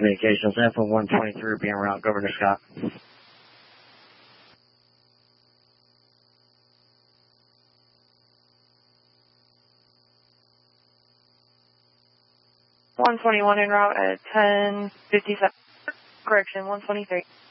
Communications, Info 123 being route, Governor Scott. 121 en route at 10:57. Correction, 123.